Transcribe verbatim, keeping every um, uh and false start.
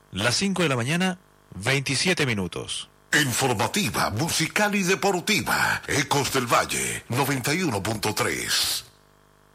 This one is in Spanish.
Las cinco de la mañana, veintisiete minutos. Informativa, musical y deportiva. Ecos del Valle, noventa y uno punto tres.